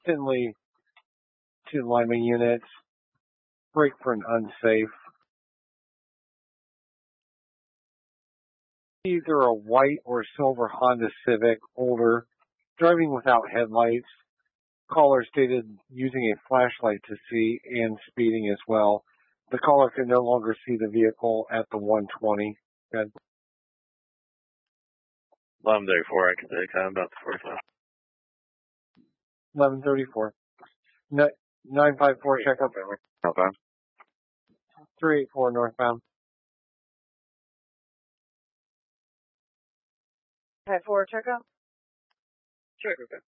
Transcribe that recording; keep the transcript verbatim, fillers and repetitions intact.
Finley to Lima units. Brake for an unsafe. Either a white or silver Honda Civic, older, driving without headlights. Caller stated using a flashlight to see and speeding as well. The caller can no longer see the vehicle at the one twenty. Good. eleven thirty-four, I can take. I'm about to forty-five. eleven thirty-four. nine five four, check up. Southbound. three eight four, northbound. five four, check up. Check, okay.